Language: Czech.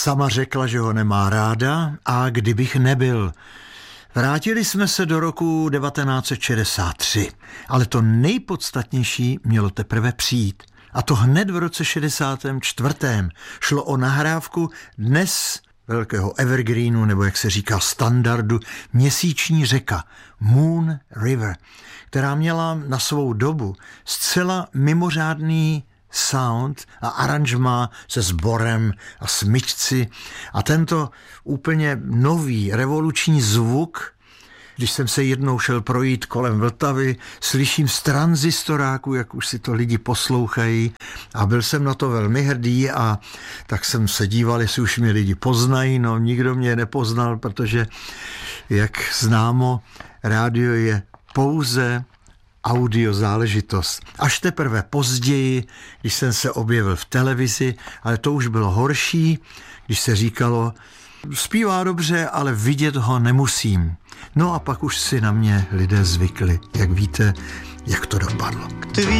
Sama řekla, že ho nemá ráda a kdybych nebyl. Vrátili jsme se do roku 1963, ale to nejpodstatnější mělo teprve přijít. A to hned v roce 64. Šlo o nahrávku dnes velkého evergreenu, nebo jak se říká standardu, Měsíční řeka, Moon River, která měla na svou dobu zcela mimořádný sound a aranžmá se sborem a smyčci a tento úplně nový revoluční zvuk. Když jsem se jednou šel projít kolem Vltavy, slyším z tranzistoráku, jak už si to lidi poslouchají a byl jsem na to velmi hrdý a tak jsem se díval, jestli už mě lidi poznají, no nikdo mě nepoznal, protože jak známo, rádio je pouze audio záležitost. Až teprve později, když jsem se objevil v televizi, ale to už bylo horší, když se říkalo, zpívá dobře, ale vidět ho nemusím. No a pak už si na mě lidé zvykli. Jak víte, jak to dopadlo.